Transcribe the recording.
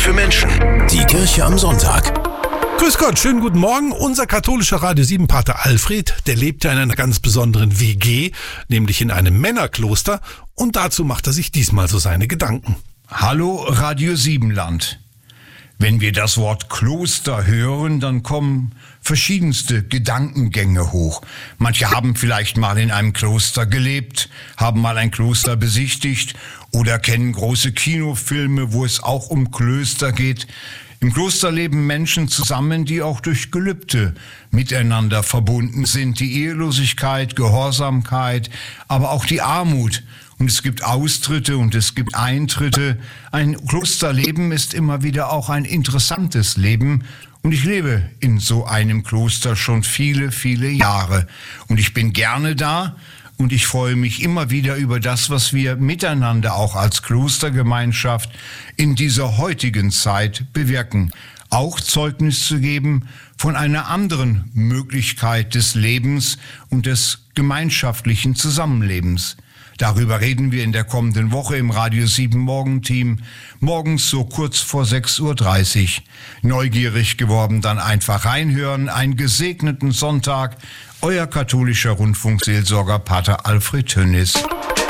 für Menschen. Die Kirche am Sonntag. Grüß Gott, schönen guten Morgen. Unser katholischer Radio 7 Pater Alfred, der lebt ja in einer ganz besonderen WG, nämlich in einem Männerkloster, und dazu macht er sich diesmal so seine Gedanken. Hallo Radio 7 Land. Wenn wir das Wort Kloster hören, dann kommen verschiedenste Gedankengänge hoch. Manche haben vielleicht mal in einem Kloster gelebt, haben mal ein Kloster besichtigt oder kennen große Kinofilme, wo es auch um Klöster geht. Im Kloster leben Menschen zusammen, die auch durch Gelübde miteinander verbunden sind. Die Ehelosigkeit, Gehorsamkeit, aber auch die Armut. Und es gibt Austritte und es gibt Eintritte. Ein Klosterleben ist immer wieder auch ein interessantes Leben. Und ich lebe in so einem Kloster schon viele, viele Jahre. Und ich bin gerne da. Und ich freue mich immer wieder über das, was wir miteinander auch als Klostergemeinschaft in dieser heutigen Zeit bewirken. Auch Zeugnis zu geben von einer anderen Möglichkeit des Lebens und des gemeinschaftlichen Zusammenlebens. Darüber reden wir in der kommenden Woche im Radio 7 Morgenteam, morgens so kurz vor 6.30 Uhr. Neugierig geworden, dann einfach reinhören. Einen gesegneten Sonntag. Euer katholischer Rundfunkseelsorger Pater Alfred Tönnis.